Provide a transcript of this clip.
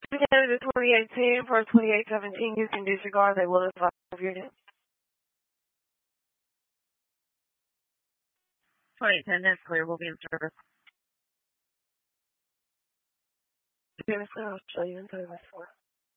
Beginning of 2018 for 2817, you can disregard. They will advise of your unit. 2810, that's clear. We'll be in service. I'll show you in 4.